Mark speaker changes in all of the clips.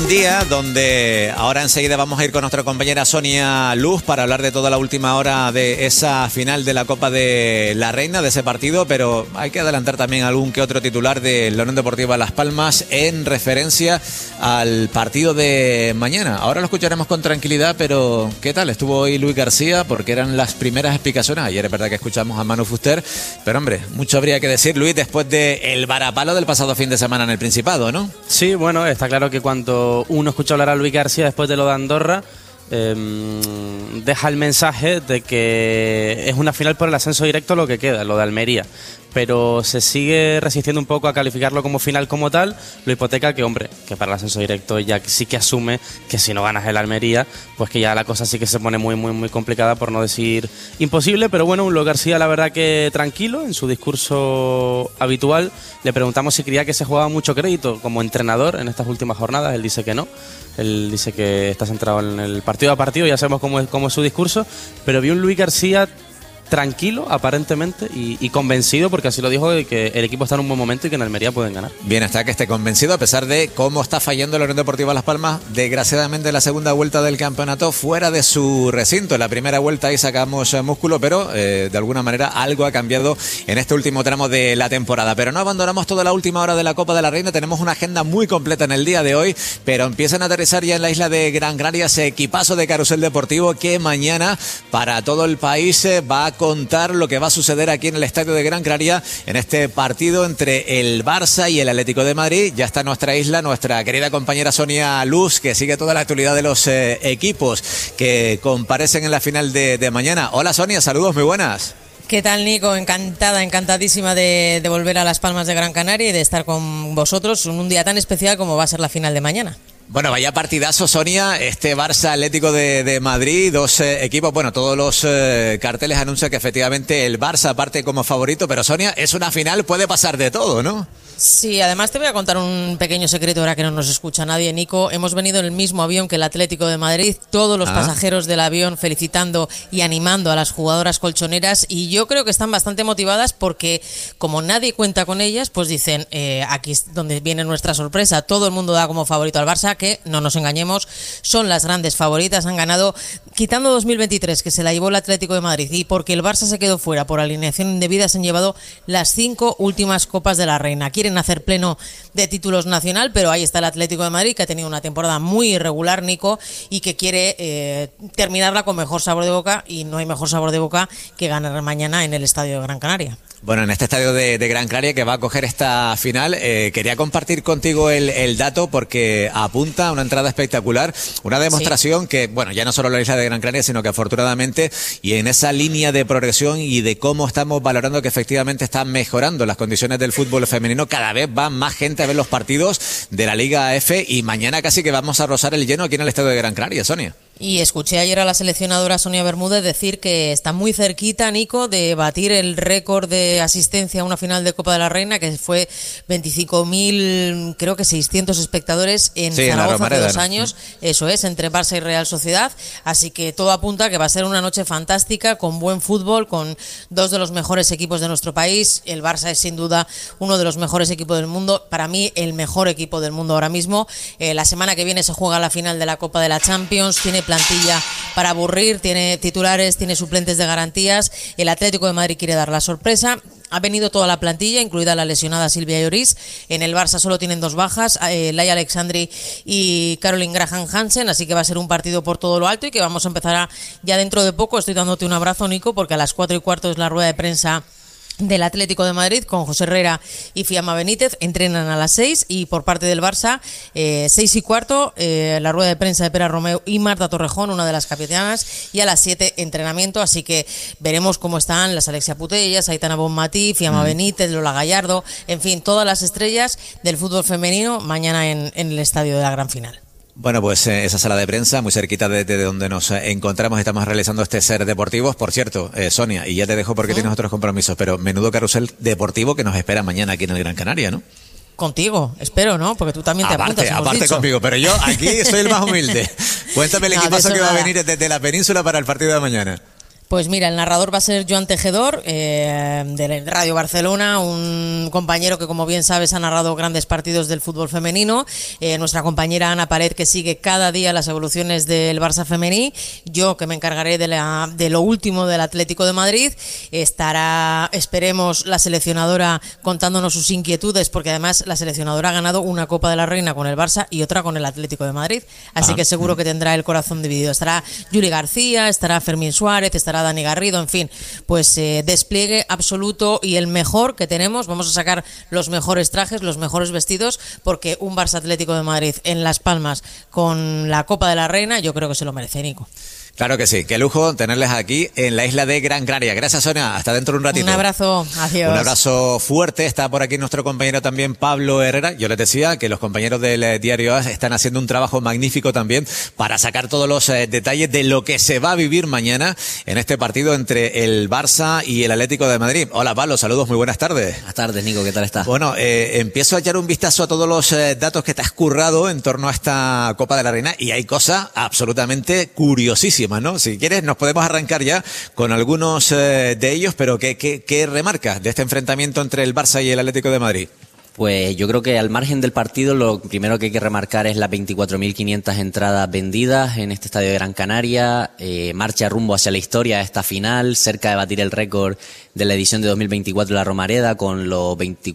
Speaker 1: día, donde ahora enseguida vamos a ir con nuestra compañera Sonia Luz para hablar de toda la última hora de esa final de la Copa de la Reina, de ese partido, pero hay que adelantar también algún que otro titular de la Unión Deportiva Las Palmas en referencia al partido de mañana. Ahora lo escucharemos con tranquilidad, pero ¿qué tal? Estuvo hoy Luis García, porque eran las primeras explicaciones. Ayer es verdad que escuchamos a Manu Fuster, pero hombre, mucho habría que decir, Luis, después del varapalo del pasado fin de semana en el Principado, ¿no?
Speaker 2: Sí, bueno, está claro que cuando uno escucha hablar a Luis García después de lo de Andorra, deja el mensaje de que es una final por el ascenso directo lo que queda, lo de Almería, pero se sigue resistiendo un poco a calificarlo como final como tal. Lo hipoteca que, hombre, que para el ascenso directo ya sí que asume que si no ganas el Almería, pues que ya la cosa sí que se pone muy complicada, por no decir imposible. Pero bueno, Luis García la verdad que tranquilo. En su discurso habitual le preguntamos si creía que se jugaba mucho crédito como entrenador en estas últimas jornadas. Él dice que no. Él dice que está centrado en el partido a partido, ya sabemos cómo es su discurso, pero vi un Luis García tranquilo, aparentemente, y convencido, porque así lo dijo, de que el equipo está en un buen momento y que en Almería pueden ganar.
Speaker 1: Bien, está que esté convencido, a pesar de cómo está fallando la Unión Deportiva Las Palmas, desgraciadamente la segunda vuelta del campeonato fuera de su recinto. En la primera vuelta ahí sacamos músculo, pero de alguna manera algo ha cambiado en este último tramo de la temporada. Pero no abandonamos toda la última hora de la Copa de la Reina, tenemos una agenda muy completa en el día de hoy, pero empiezan a aterrizar ya en la isla de Gran Canaria ese equipazo de Carrusel Deportivo que mañana para todo el país va a contar lo que va a suceder aquí en el estadio de Gran Canaria en este partido entre el Barça y el Atlético de Madrid. Ya está en nuestra isla nuestra querida compañera Sonia Luz, que sigue toda la actualidad de los equipos que comparecen en la final de mañana. Hola Sonia, saludos, muy buenas.
Speaker 3: ¿Qué tal, Nico? Encantadísima de volver a Las Palmas de Gran Canaria y de estar con vosotros en un día tan especial como va a ser la final de mañana.
Speaker 1: Bueno, vaya partidazo, Sonia, este Barça Atlético de Madrid, dos equipos, bueno, todos los carteles anuncian que efectivamente el Barça parte como favorito, pero Sonia, es una final, puede pasar de todo, ¿no?
Speaker 3: Sí, además te voy a contar un pequeño secreto ahora que no nos escucha nadie, Nico. Hemos venido en el mismo avión que el Atlético de Madrid, todos los pasajeros del avión felicitando y animando a las jugadoras colchoneras, y yo creo que están bastante motivadas porque como nadie cuenta con ellas, pues dicen, aquí es donde viene nuestra sorpresa, todo el mundo da como favorito al Barça, que no nos engañemos, son las grandes favoritas, han ganado, quitando 2023 que se la llevó el Atlético de Madrid y porque el Barça se quedó fuera por alineación indebida, se han llevado las 5 últimas Copas de la Reina. Quieren hacer pleno de títulos nacional, pero ahí está el Atlético de Madrid, que ha tenido una temporada muy irregular, Nico, y que quiere terminarla con mejor sabor de boca, y no hay mejor sabor de boca que ganar mañana en el estadio de Gran Canaria.
Speaker 1: Bueno, en este estadio de Gran Canaria que va a coger esta final, quería compartir contigo el dato porque apunta a una entrada espectacular, una demostración que, bueno, ya no solo la isla de Gran Canaria, sino que afortunadamente, y en esa línea de progresión y de cómo estamos valorando que efectivamente están mejorando las condiciones del fútbol femenino, cada vez va más gente a ver los partidos de la Liga F y mañana casi que vamos a rozar el lleno aquí en el estadio de Gran Canaria, Sonia.
Speaker 3: Y escuché ayer a la seleccionadora Sonia Bermúdez decir que está muy cerquita, Nico, de batir el récord de asistencia a una final de Copa de la Reina, que fue 25.000, creo que 600 espectadores en Zaragoza hace 2 años. Eso es, entre Barça y Real Sociedad. Así que todo apunta a que va a ser una noche fantástica, con buen fútbol, con 2 de los mejores equipos de nuestro país. El Barça es sin duda uno de los mejores equipos del mundo. Para mí, el mejor equipo del mundo ahora mismo. La semana que viene se juega la final de la Copa de la Champions. Tiene plantilla para aburrir, tiene titulares, tiene suplentes de garantías. El Atlético de Madrid quiere dar la sorpresa. Ha venido toda la plantilla, incluida la lesionada Silvia Lloris. En el Barça solo tienen 2 bajas, Laia Alexandri y Caroline Graham Hansen, así que va a ser un partido por todo lo alto y que vamos a empezar ya dentro de poco. Estoy dándote un abrazo, Nico, porque a las 4:15 es la rueda de prensa del Atlético de Madrid con José Herrera y Fiamma Benítez. Entrenan a las 6 y por parte del Barça 6:15 la rueda de prensa de Pera Romeu y Marta Torrejón, una de las capitanas, y a las 7 entrenamiento, así que veremos cómo están las Alexia Putellas, Aitana Bonmatí, Fiamma Benítez, Lola Gallardo, en fin, todas las estrellas del fútbol femenino mañana en el estadio de la gran final.
Speaker 1: Bueno, pues esa sala de prensa, muy cerquita de donde nos encontramos, estamos realizando este Ser Deportivos. Por cierto, Sonia, y ya te dejo porque tienes otros compromisos, pero menudo carrusel deportivo que nos espera mañana aquí en el Gran Canaria, ¿no?
Speaker 3: Contigo, espero, ¿no? Porque tú también te apuntas.
Speaker 1: Aparte conmigo, pero yo aquí soy el más humilde. Cuéntame el equipazo que va a venir desde la península para el partido de mañana.
Speaker 3: Pues mira, el narrador va a ser Joan Tejedor, de Radio Barcelona, un compañero que, como bien sabes, ha narrado grandes partidos del fútbol femenino. Nuestra compañera Ana Pared, que sigue cada día las evoluciones del Barça femení. Yo, que me encargaré de lo último del Atlético de Madrid. Estará, esperemos, la seleccionadora contándonos sus inquietudes, porque además la seleccionadora ha ganado una Copa de la Reina con el Barça y otra con el Atlético de Madrid. Así que seguro que tendrá el corazón dividido. Estará Yuli García, estará Fermín Suárez, estará Dani Garrido, en fin, pues despliegue absoluto y el mejor que tenemos. Vamos a sacar los mejores trajes, los mejores vestidos, porque un Barça Atlético de Madrid en Las Palmas con la Copa de la Reina, yo creo que se lo merece, Nico.
Speaker 1: Claro que sí, qué lujo tenerles aquí en la isla de Gran Canaria. Gracias, Sonia, hasta dentro de un ratito.
Speaker 3: Un abrazo, adiós.
Speaker 1: Un abrazo fuerte, está por aquí nuestro compañero también Pablo Herrera. Yo les decía que los compañeros del Diario AS están haciendo un trabajo magnífico también para sacar todos los detalles de lo que se va a vivir mañana en este partido entre el Barça y el Atlético de Madrid. Hola Pablo, saludos, muy buenas tardes.
Speaker 4: Buenas tardes, Nico, ¿qué tal estás?
Speaker 1: Bueno, empiezo a echar un vistazo a todos los datos que te has currado en torno a esta Copa de la Reina y hay cosas absolutamente curiosísimas, ¿no? Si quieres, nos podemos arrancar ya con algunos de ellos, pero ¿qué remarcas de este enfrentamiento entre el Barça y el Atlético de Madrid?
Speaker 4: Pues yo creo que al margen del partido, lo primero que hay que remarcar es las 24.500 entradas vendidas en este estadio de Gran Canaria. Marcha rumbo hacia la historia esta final, cerca de batir el récord de la edición de 2024 de la Romareda, con los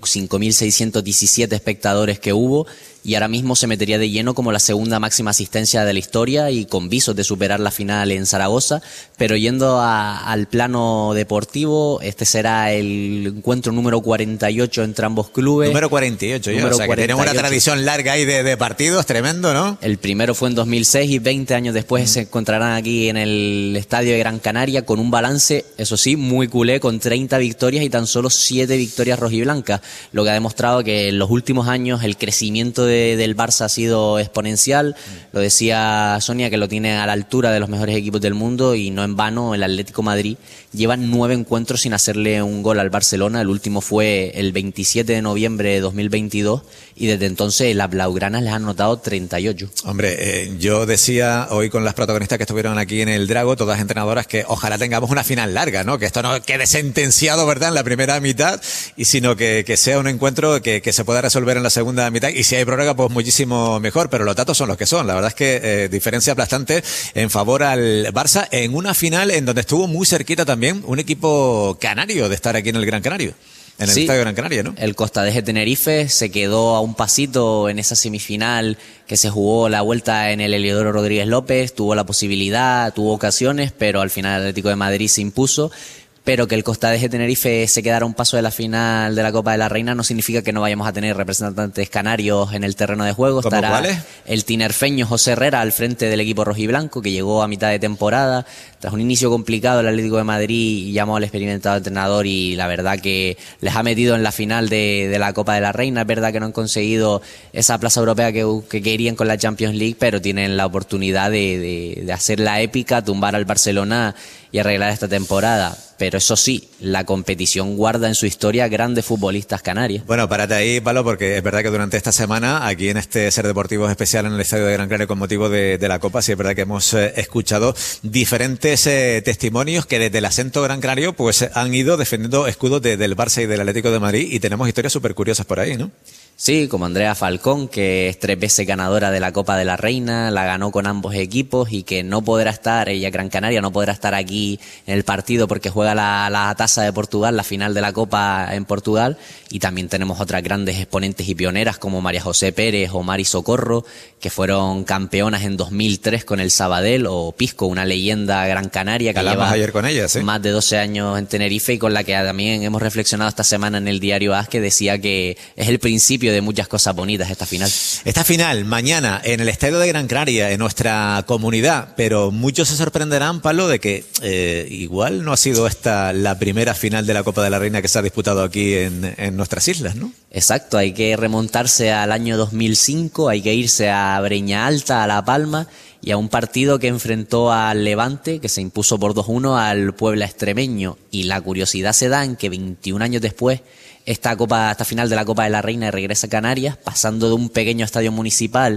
Speaker 4: 25.617 espectadores que hubo. Y ahora mismo se metería de lleno como la segunda máxima asistencia de la historia y con visos de superar la final en Zaragoza. Pero yendo al plano deportivo, este será el encuentro número 48 entre ambos clubes.
Speaker 1: Número 48, ya. O sea, que tenemos una tradición larga ahí de partidos, tremendo, ¿no?
Speaker 4: El primero fue en 2006 y 20 años después se encontrarán aquí en el estadio de Gran Canaria con un balance, eso sí, muy culé, con 30 victorias y tan solo 7 victorias rojiblancas, lo que ha demostrado que en los últimos años el crecimiento del Barça ha sido exponencial. Lo decía Sonia, que lo tiene a la altura de los mejores equipos del mundo, y no en vano el Atlético de Madrid lleva 9 encuentros sin hacerle un gol al Barcelona. El último fue el 27 de noviembre de 2022 y desde entonces las blaugranas les han anotado 38.
Speaker 1: Hombre, yo decía hoy con las protagonistas que estuvieron aquí en el Drago, todas entrenadoras, que ojalá tengamos una final larga, ¿no? Que esto no quede sentenciado, ¿verdad?, en la primera mitad, y sino que sea un encuentro que se pueda resolver en la segunda mitad, y si hay prórroga, pues muchísimo mejor, pero los datos son los que son. La verdad es que diferencia aplastante en favor al Barça en una final en donde estuvo muy cerquita también un equipo canario de estar aquí en el Gran Canario. En el estadio de Gran Canaria, ¿no?
Speaker 4: El Costa de Tenerife se quedó a un pasito en esa semifinal que se jugó la vuelta en el Heliodoro Rodríguez López, tuvo la posibilidad, tuvo ocasiones, pero al final el Atlético de Madrid se impuso. Pero que el Costa de Tenerife se quedara a un paso de la final de la Copa de la Reina no significa que no vayamos a tener representantes canarios en el terreno de juego. Estará
Speaker 1: ¿cuáles?
Speaker 4: El tinerfeño José Herrera al frente del equipo rojiblanco, que llegó a mitad de temporada. Tras un inicio complicado, el Atlético de Madrid llamó al experimentado entrenador y la verdad que les ha metido en la final de la Copa de la Reina. Es verdad que no han conseguido esa plaza europea que querían con la Champions League, pero tienen la oportunidad de hacer la épica, tumbar al Barcelona y arreglar esta temporada. Pero eso sí, la competición guarda en su historia grandes futbolistas canarios.
Speaker 1: Bueno, párate ahí, Pablo, porque es verdad que durante esta semana, aquí en este Ser Deportivos especial en el Estadio de Gran Canaria con motivo de la Copa, sí es verdad que hemos escuchado diferentes testimonios que desde el acento gran canario pues han ido defendiendo escudos del Barça y del Atlético de Madrid, y tenemos historias súper curiosas por ahí, ¿no?
Speaker 4: Sí, como Andrea Falcón, que es 3 veces ganadora de la Copa de la Reina, la ganó con ambos equipos y que no podrá estar, ella Gran Canaria no podrá estar aquí en el partido porque juega la Taza de Portugal, la final de la Copa en Portugal. Y también tenemos otras grandes exponentes y pioneras como María José Pérez o Mari Socorro, que fueron campeonas en 2003 con el Sabadell, o Pisco, una leyenda Gran Canaria que lleva
Speaker 1: ayer con ella, ¿sí?
Speaker 4: Más de 12 años en Tenerife y con la que también hemos reflexionado esta semana en el Diario AS, que decía que es el principio de muchas cosas bonitas esta final.
Speaker 1: Esta final, mañana, en el Estadio de Gran Canaria, en nuestra comunidad, pero muchos se sorprenderán, Pablo, de que igual no ha sido esta la primera final de la Copa de la Reina que se ha disputado aquí en nuestras islas, ¿no?
Speaker 4: Exacto, hay que remontarse al año 2005, hay que irse a Breña Alta, a La Palma, y a un partido que enfrentó al Levante, que se impuso por 2-1 al Puebla extremeño. Y la curiosidad se da en que 21 años después, esta final de la Copa de la Reina regresa a Canarias, pasando de un pequeño estadio municipal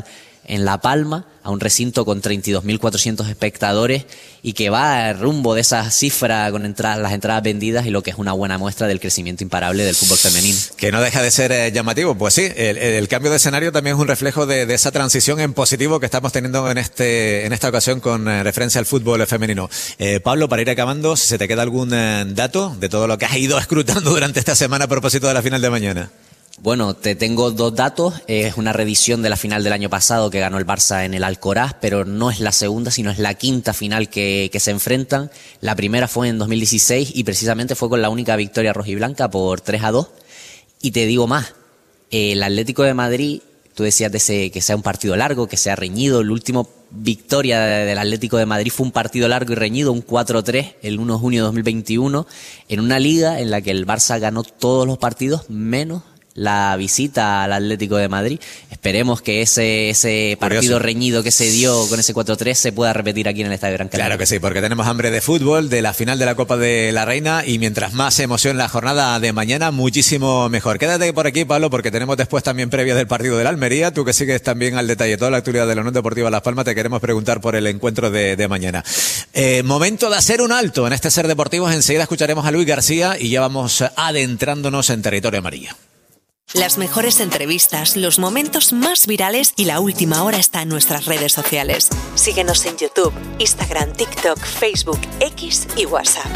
Speaker 4: en La Palma, a un recinto con 32.400 espectadores y que va rumbo de esa cifra con las entradas vendidas y lo que es una buena muestra del crecimiento imparable del fútbol femenino.
Speaker 1: Que no deja de ser llamativo. Pues sí, el cambio de escenario también es un reflejo de esa transición en positivo que estamos teniendo en esta ocasión con referencia al fútbol femenino. Pablo, para ir acabando, si se te queda algún dato de todo lo que has ido escrutando durante esta semana a propósito de la final de mañana.
Speaker 4: Bueno, te tengo 2 datos. Es una revisión de la final del año pasado que ganó el Barça en el Alcoraz, pero no es la segunda, sino es la quinta final que se enfrentan. La primera fue en 2016 y precisamente fue con la única victoria rojiblanca por 3-2. Y te digo más, el Atlético de Madrid, tú decías que sea un partido largo, que sea reñido. La última victoria del Atlético de Madrid fue un partido largo y reñido, un 4-3, el 1 de junio de 2021, en una liga en la que el Barça ganó todos los partidos menos la visita al Atlético de Madrid. Esperemos que ese partido reñido que se dio con ese 4-3 se pueda repetir aquí en el Estadio Gran Canaria.
Speaker 1: Claro que sí, porque tenemos hambre de fútbol, de la final de la Copa de la Reina, y mientras más emoción la jornada de mañana, muchísimo mejor. Quédate por aquí, Pablo, porque tenemos después también previa del partido de la Almería. Tú que sigues también al detalle toda la actualidad de la Unión Deportiva Las Palmas, te queremos preguntar por el encuentro de mañana. Momento de hacer un alto en este Ser Deportivos. Enseguida escucharemos a Luis García y ya vamos adentrándonos en territorio amarillo.
Speaker 5: Las mejores entrevistas, los momentos más virales y la última hora está en nuestras redes sociales. Síguenos en YouTube, Instagram, TikTok, Facebook, X y WhatsApp.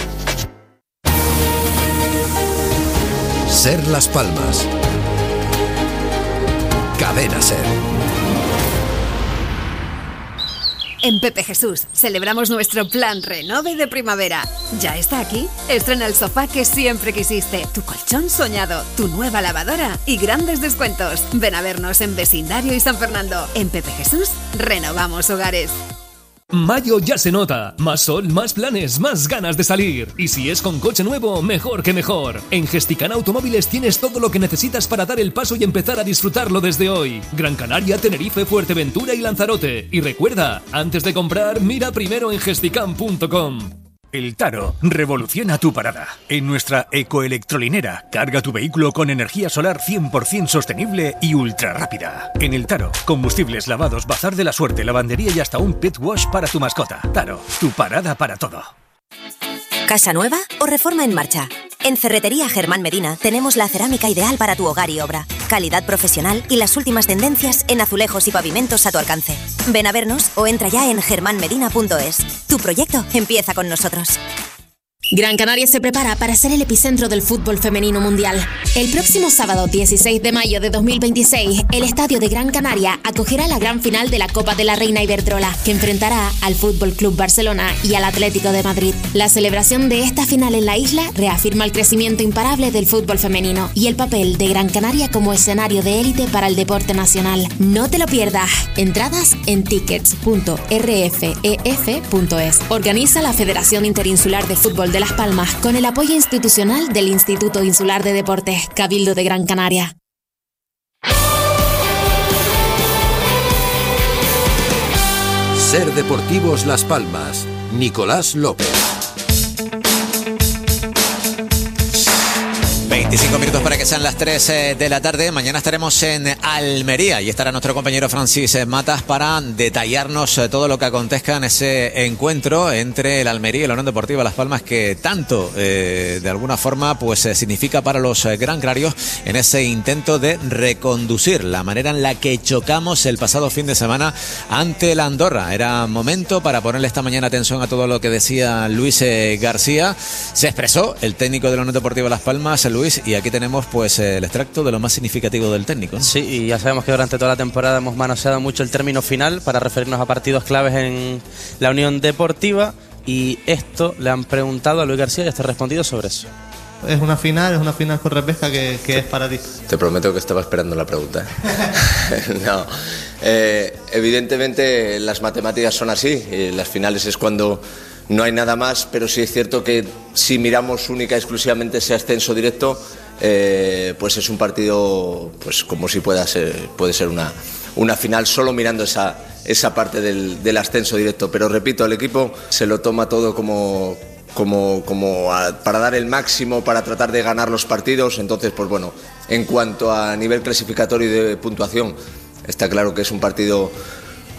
Speaker 6: Ser Las Palmas. Cadena Ser.
Speaker 7: En Pepe Jesús celebramos nuestro plan Renove de primavera. ¿Ya está aquí? Estrena el sofá que siempre quisiste, tu colchón soñado, tu nueva lavadora y grandes descuentos. Ven a vernos en Vecindario y San Fernando. En Pepe Jesús renovamos hogares.
Speaker 8: Mayo ya se nota. Más sol, más planes, más ganas de salir. Y si es con coche nuevo, mejor que mejor. En Gesticana Automóviles tienes todo lo que necesitas para dar el paso y empezar a disfrutarlo desde hoy. Gran Canaria, Tenerife, Fuerteventura y Lanzarote. Y recuerda, antes de comprar, mira primero en gesticam.com.
Speaker 9: El Taro revoluciona tu parada. En nuestra ecoelectrolinera, carga tu vehículo con energía solar 100% sostenible y ultra rápida. En El Taro, combustibles, lavados, bazar de la suerte, lavandería y hasta un pet wash para tu mascota. Taro, tu parada para todo.
Speaker 10: ¿Casa nueva o reforma en marcha? En Ferretería Germán Medina tenemos la cerámica ideal para tu hogar y obra. Calidad profesional y las últimas tendencias en azulejos y pavimentos a tu alcance. Ven a vernos o entra ya en germanmedina.es. Tu proyecto empieza con nosotros.
Speaker 11: Gran Canaria se prepara para ser el epicentro del fútbol femenino mundial. El próximo sábado 16 de mayo de 2026, el Estadio de Gran Canaria acogerá la gran final de la Copa de la Reina Iberdrola, que enfrentará al Fútbol Club Barcelona y al Atlético de Madrid. La celebración de esta final en la isla reafirma el crecimiento imparable del fútbol femenino y el papel de Gran Canaria como escenario de élite para el deporte nacional. No te lo pierdas. Entradas en tickets.rfef.es. Organiza la Federación Interinsular de Fútbol de Las Palmas con el apoyo institucional del Instituto Insular de Deportes, Cabildo de Gran Canaria.
Speaker 6: Ser Deportivos Las Palmas. Nicolás López.
Speaker 1: 25 minutos para que sean las 3 de la tarde. Mañana estaremos en Almería y estará nuestro compañero Francis Matas para detallarnos todo lo que acontezca en ese encuentro entre el Almería y la Unión Deportiva Las Palmas, que tanto de alguna forma pues significa para los gran canarios en ese intento de reconducir la manera en la que chocamos el pasado fin de semana ante la Andorra. Era momento para ponerle esta mañana atención a todo lo que decía Luis García. Se expresó el técnico de la Unión Deportiva Las Palmas, Luis, y aquí tenemos pues el extracto de lo más significativo del técnico, ¿no?
Speaker 2: Sí, y ya sabemos que durante toda la temporada hemos manoseado mucho el término final para referirnos a partidos claves en la Unión Deportiva, y esto le han preguntado a Luis García y está respondido sobre eso.
Speaker 12: Es una final con repesca que es para ti.
Speaker 13: Te prometo que estaba esperando la pregunta. No, evidentemente las matemáticas son así, las finales es cuando no hay nada más, pero sí es cierto que si miramos única y exclusivamente ese ascenso directo, pues es un partido, pues como si puede ser una final solo mirando esa parte del ascenso directo. Pero repito, el equipo se lo toma todo como para dar el máximo, para tratar de ganar los partidos. Entonces, pues bueno, en cuanto a nivel clasificatorio y de puntuación, está claro que es un partido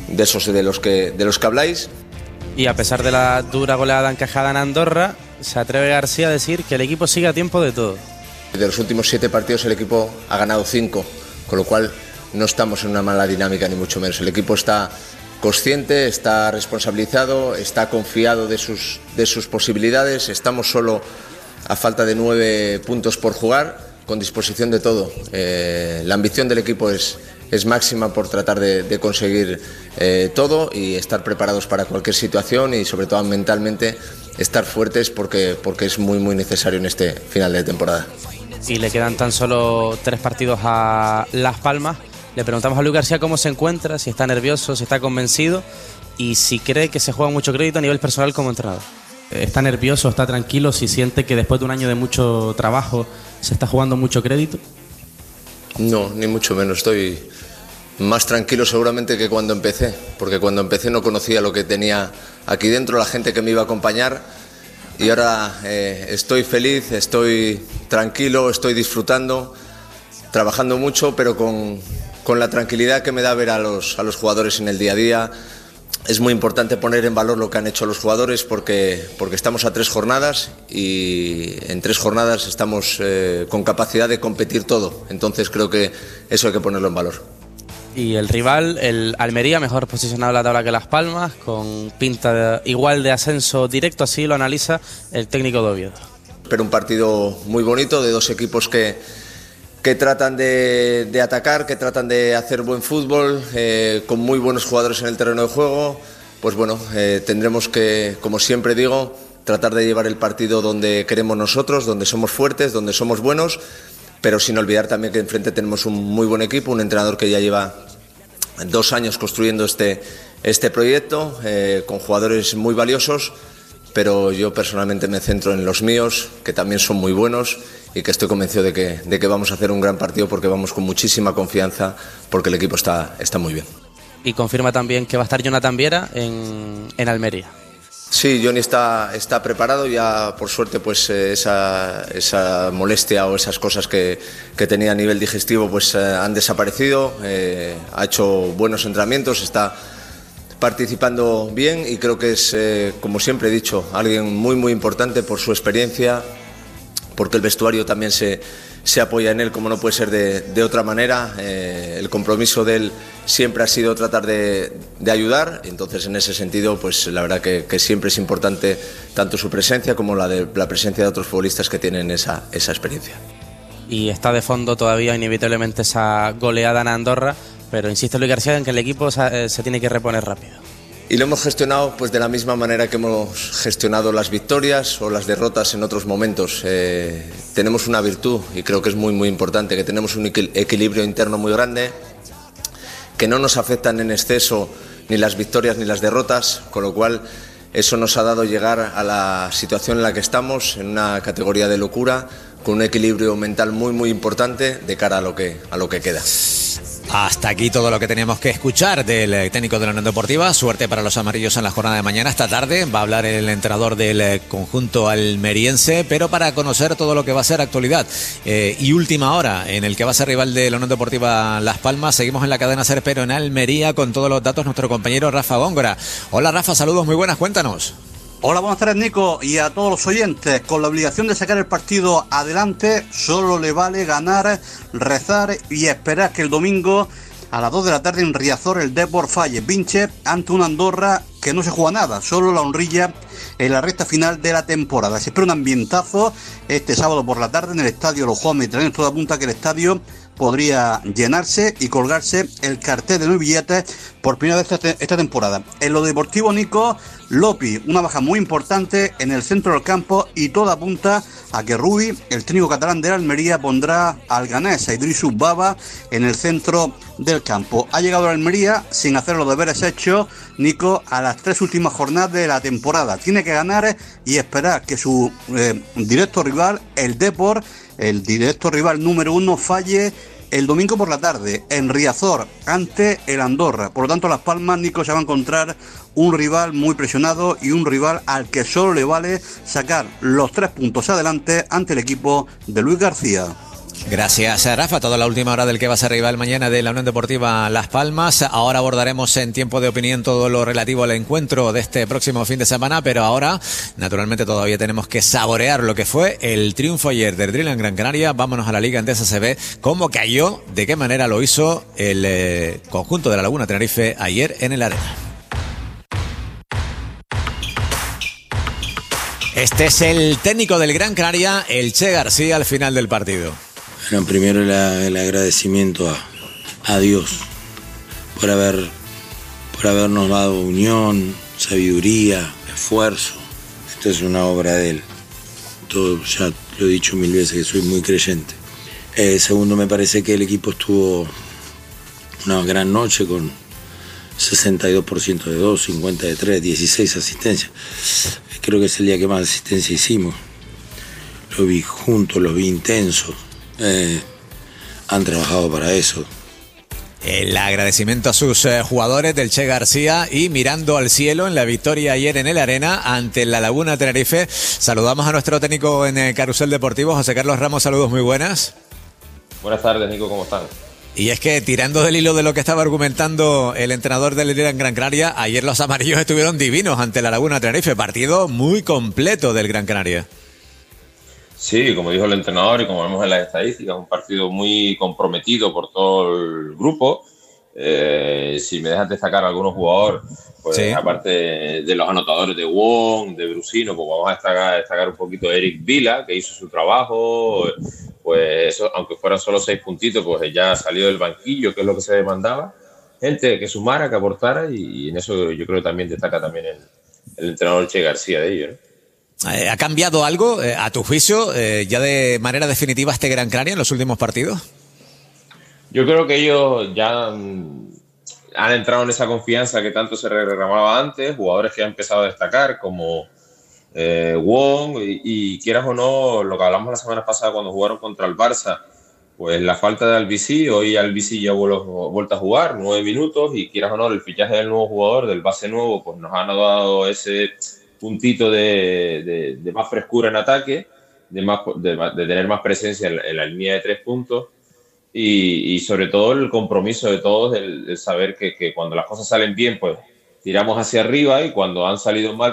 Speaker 13: esos de los que habláis.
Speaker 2: Y a pesar de la dura goleada encajada en Andorra, se atreve García a decir que el equipo sigue a tiempo de todo.
Speaker 13: De los últimos 7 partidos el equipo ha ganado 5, con lo cual no estamos en una mala dinámica ni mucho menos. El equipo está consciente, está responsabilizado, está confiado de sus posibilidades. Estamos solo a falta de 9 puntos por jugar, con disposición de todo. La ambición del equipo es máxima por tratar de conseguir todo y estar preparados para cualquier situación y sobre todo mentalmente estar fuertes porque es muy muy necesario en este final de temporada.
Speaker 2: Y le quedan tan solo 3 partidos a Las Palmas. Le preguntamos a Luis García cómo se encuentra, si está nervioso, si está convencido y si cree que se juega mucho crédito a nivel personal como entrenador. ¿Está nervioso, está tranquilo, si siente que después de un año de mucho trabajo se está jugando mucho crédito?
Speaker 13: No, ni mucho menos. Estoy más tranquilo seguramente que cuando empecé, porque cuando empecé no conocía lo que tenía aquí dentro, la gente que me iba a acompañar, y ahora estoy feliz, estoy tranquilo, estoy disfrutando, trabajando mucho, pero con la tranquilidad que me da ver a los jugadores en el día a día. Es muy importante poner en valor lo que han hecho los jugadores porque estamos a 3 jornadas y en 3 jornadas estamos con capacidad de competir todo. Entonces creo que eso hay que ponerlo en valor.
Speaker 2: Y el rival, el Almería, mejor posicionado en la tabla que Las Palmas, con pinta igual de ascenso directo, así lo analiza el técnico de Oviedo.
Speaker 13: Pero un partido muy bonito de 2 equipos que tratan de atacar, que tratan de hacer buen fútbol, con muy buenos jugadores en el terreno de juego. Pues bueno, tendremos que, como siempre digo, tratar de llevar el partido donde queremos nosotros, donde somos fuertes, donde somos buenos, pero sin olvidar también que enfrente tenemos un muy buen equipo, un entrenador que ya lleva 2 años construyendo este proyecto, con jugadores muy valiosos, pero yo personalmente me centro en los míos, que también son muy buenos, y que estoy convencido de que vamos a hacer un gran partido porque vamos con muchísima confianza, porque el equipo está muy bien.
Speaker 2: Y confirma también que va a estar Jonathan Viera en Almería.
Speaker 13: Sí, Johnny está preparado, ya por suerte pues esa molestia o esas cosas que tenía a nivel digestivo pues han desaparecido, ha hecho buenos entrenamientos, está participando bien y creo que es, como siempre he dicho, alguien muy muy importante por su experiencia, porque el vestuario también se apoya en él como no puede ser de otra manera. El compromiso de él siempre ha sido tratar de ayudar, entonces en ese sentido pues la verdad que siempre es importante tanto su presencia como la presencia de otros futbolistas que tienen esa experiencia.
Speaker 2: Y está de fondo todavía inevitablemente esa goleada en Andorra, pero insiste Luis García en que el equipo se tiene que reponer rápido.
Speaker 13: Y lo hemos gestionado pues de la misma manera que hemos gestionado las victorias o las derrotas en otros momentos. Tenemos una virtud y creo que es muy muy importante, que tenemos un equilibrio interno muy grande, que no nos afectan en exceso ni las victorias ni las derrotas, con lo cual eso nos ha dado llegar a la situación en la que estamos, en una categoría de locura, con un equilibrio mental muy muy importante de cara a lo que queda.
Speaker 1: Hasta aquí todo lo que teníamos que escuchar del técnico de la Unión Deportiva. Suerte para los amarillos en la jornada de mañana. Esta tarde va a hablar el entrenador del conjunto almeriense, pero para conocer todo lo que va a ser actualidad y última hora en el que va a ser rival de la Unión Deportiva Las Palmas, seguimos en la cadena SER, pero en Almería, con todos los datos nuestro compañero Rafa Góngora. Hola Rafa, saludos, muy buenas, cuéntanos.
Speaker 14: Hola, buenas tardes Nico y a todos los oyentes. Con la obligación de sacar el partido adelante, solo le vale ganar, rezar y esperar que el domingo a las 2 de la tarde en Riazor el Depor falle pinche ante una Andorra que no se juega nada, solo la honrilla en la recta final de la temporada. Se espera un ambientazo este sábado por la tarde en el estadio Los Juegos Mediterráneos. Todo apunta que el estadio podría llenarse y colgarse el cartel de 9 billetes por primera vez esta temporada. En lo deportivo, Nico, Lopi, una baja muy importante en el centro del campo y todo apunta a que Rubi, el técnico catalán de la Almería, pondrá al ganés a Idrisu Baba en el centro del campo. Ha llegado a la Almería sin hacer los deberes hechos, Nico, a las 3 últimas jornadas de la temporada. Tiene que ganar y esperar que su directo rival, el Depor, el directo rival número 1, falle el domingo por la tarde en Riazor ante el Andorra. Por lo tanto, Las Palmas, Nico, se va a encontrar un rival muy presionado y un rival al que solo le vale sacar los 3 puntos adelante ante el equipo de Luis García.
Speaker 1: Gracias, Rafa. Toda la última hora del que va a ser rival mañana de la Unión Deportiva Las Palmas. Ahora abordaremos en tiempo de opinión todo lo relativo al encuentro de este próximo fin de semana, pero ahora, naturalmente, todavía tenemos que saborear lo que fue el triunfo ayer del Drill en Gran Canaria. Vámonos a la Liga Endesa CB. ¿Cómo cayó? ¿De qué manera lo hizo el conjunto de la Laguna Tenerife ayer en el Arena? Este es el técnico del Gran Canaria, el Che García, al final del partido.
Speaker 15: Bueno, primero el agradecimiento a Dios por habernos dado unión, sabiduría, esfuerzo. Esto es una obra de Él. Todo, ya lo he dicho 1000 veces que soy muy creyente. Segundo, me parece que el equipo estuvo una gran noche con 62% de 2, 50 de 3, 16 asistencias. Creo que es el día que más asistencia hicimos. Lo vi juntos, lo vi intensos. Han trabajado para eso.
Speaker 1: El agradecimiento a sus jugadores del Che García y mirando al cielo en la victoria ayer en el Arena ante la Laguna Tenerife. Saludamos a nuestro técnico en Carrusel Deportivo, José Carlos Ramos. Saludos, muy buenas.
Speaker 16: Buenas tardes, Nico, ¿cómo están?
Speaker 1: Y es que, tirando del hilo de lo que estaba argumentando el entrenador del Gran Canaria, ayer los amarillos estuvieron divinos ante la Laguna Tenerife. Partido muy completo del Gran Canaria.
Speaker 16: Sí, como dijo el entrenador y como vemos en las estadísticas, un partido muy comprometido por todo el grupo. Si me dejas destacar a algunos jugadores, pues sí, aparte de los anotadores de Wong, de Brusino, pues vamos a destacar un poquito a Eric Vila, que hizo su trabajo. Pues eso, aunque fueran solo 6 puntitos, pues ya salió del banquillo, que es lo que se demandaba. Gente que sumara, que aportara, y en eso yo creo que también destaca también el entrenador Che García de ello, ¿no?
Speaker 1: ¿Ha cambiado algo, a tu juicio, ya de manera definitiva este Gran Canaria en los últimos partidos?
Speaker 16: Yo creo que ellos ya han entrado en esa confianza que tanto se reclamaba antes, jugadores que han empezado a destacar como Wong y quieras o no, lo que hablamos la semana pasada cuando jugaron contra el Barça, pues la falta de Albici, hoy Albici ya ha vuelto a jugar 9 minutos y quieras o no, el fichaje del nuevo jugador, del base nuevo, pues nos han dado ese puntito de más frescura en ataque, de tener más presencia en la línea de 3 puntos y sobre todo el compromiso de todos, el saber que cuando las cosas salen bien, pues tiramos hacia arriba y cuando han salido mal,